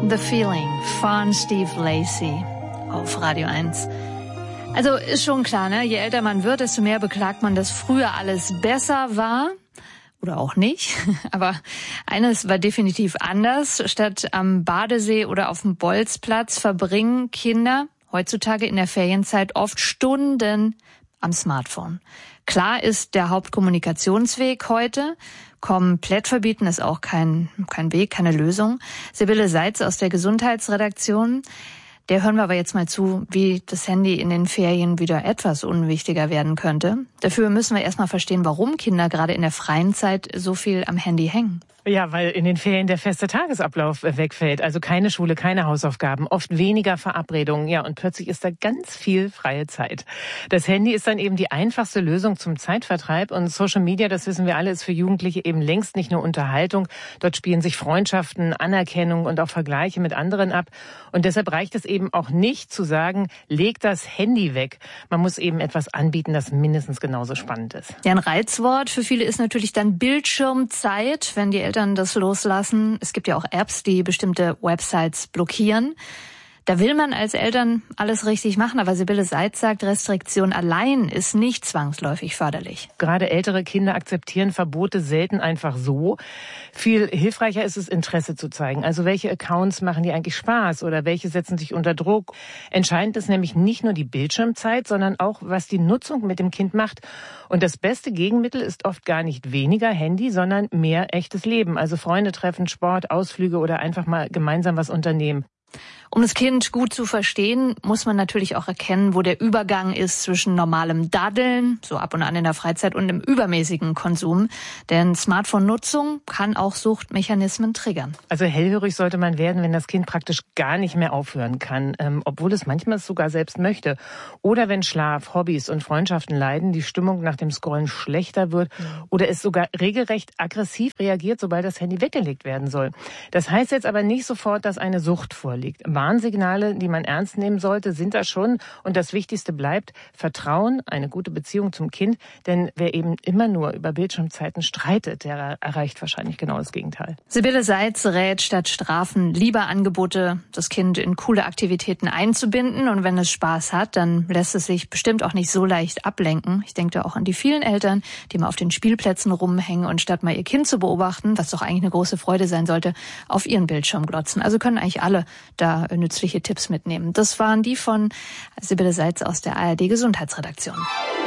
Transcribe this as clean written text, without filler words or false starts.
The Feeling von Steve Lacy auf Radio 1. Also ist schon klar, ne? Je älter man wird, desto mehr beklagt man, dass früher alles besser war. Oder auch nicht. Aber eines war definitiv anders. Statt am Badesee oder auf dem Bolzplatz verbringen Kinder heutzutage in der Ferienzeit oft Stunden am Smartphone. Klar ist der Hauptkommunikationsweg heute. Komplett verbieten ist auch kein Weg, keine Lösung. Sibylle Seitz aus der Gesundheitsredaktion. Der hören wir aber jetzt mal zu, wie das Handy in den Ferien wieder etwas unwichtiger werden könnte. Dafür müssen wir erstmal verstehen, warum Kinder gerade in der freien Zeit so viel am Handy hängen. Ja, weil in den Ferien der feste Tagesablauf wegfällt. Also keine Schule, keine Hausaufgaben, oft weniger Verabredungen. Ja, und plötzlich ist da ganz viel freie Zeit. Das Handy ist dann eben die einfachste Lösung zum Zeitvertreib. Und Social Media, das wissen wir alle, ist für Jugendliche eben längst nicht nur Unterhaltung. Dort spielen sich Freundschaften, Anerkennung und auch Vergleiche mit anderen ab. Und deshalb reicht es eben auch nicht zu sagen, leg das Handy weg. Man muss eben etwas anbieten, das mindestens genauso spannend ist. Ja, ein Reizwort für viele ist natürlich dann Bildschirmzeit, wenn die Eltern das loslassen. Es gibt ja auch Apps, die bestimmte Websites blockieren. Da will man als Eltern alles richtig machen, aber Sibylle Seitz sagt, Restriktion allein ist nicht zwangsläufig förderlich. Gerade ältere Kinder akzeptieren Verbote selten einfach so. Viel hilfreicher ist es, Interesse zu zeigen. Also welche Accounts machen dir eigentlich Spaß oder welche setzen dich unter Druck? Entscheidend ist nämlich nicht nur die Bildschirmzeit, sondern auch, was die Nutzung mit dem Kind macht. Und das beste Gegenmittel ist oft gar nicht weniger Handy, sondern mehr echtes Leben. Also Freunde treffen, Sport, Ausflüge oder einfach mal gemeinsam was unternehmen. Um das Kind gut zu verstehen, muss man natürlich auch erkennen, wo der Übergang ist zwischen normalem Daddeln, so ab und an in der Freizeit, und dem übermäßigen Konsum. Denn Smartphone-Nutzung kann auch Suchtmechanismen triggern. Also hellhörig sollte man werden, wenn das Kind praktisch gar nicht mehr aufhören kann, obwohl es manchmal sogar selbst möchte. Oder wenn Schlaf, Hobbys und Freundschaften leiden, die Stimmung nach dem Scrollen schlechter wird oder es sogar regelrecht aggressiv reagiert, sobald das Handy weggelegt werden soll. Das heißt jetzt aber nicht sofort, dass eine Sucht vorliegt. Warnsignale, die man ernst nehmen sollte, sind da schon. Und das Wichtigste bleibt Vertrauen, eine gute Beziehung zum Kind. Denn wer eben immer nur über Bildschirmzeiten streitet, der erreicht wahrscheinlich genau das Gegenteil. Sibylle Seitz rät, statt Strafen lieber Angebote, das Kind in coole Aktivitäten einzubinden. Und wenn es Spaß hat, dann lässt es sich bestimmt auch nicht so leicht ablenken. Ich denke da auch an die vielen Eltern, die mal auf den Spielplätzen rumhängen und statt mal ihr Kind zu beobachten, was doch eigentlich eine große Freude sein sollte, auf ihren Bildschirm glotzen. Also können eigentlich alle da nützliche Tipps mitnehmen. Das waren die von Sibylle Seitz aus der ARD Gesundheitsredaktion.